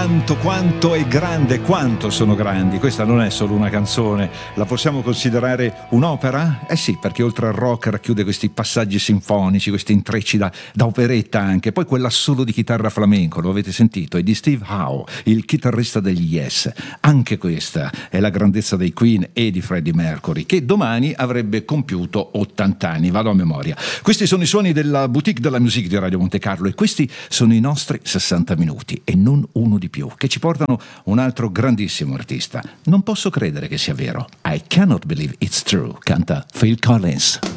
quanto è grande, quanto sono grandi. Questa non è solo una canzone, la possiamo considerare un'opera? Eh sì, perché oltre al rock racchiude questi passaggi sinfonici, questi intrecci da operetta anche. Poi quell'assolo di chitarra flamenco, lo avete sentito? È di Steve Howe, il chitarrista degli Yes. Anche questa è la grandezza dei Queen e di Freddie Mercury, che domani avrebbe compiuto 80 anni. Vado a memoria. Questi sono i suoni della Boutique de la Musique di Radio Monte Carlo e questi sono i nostri 60 minuti e non uno di più, che ci portano un altro grandissimo artista. Non posso credere che sia vero. I cannot believe it's true, canta Phil Collins.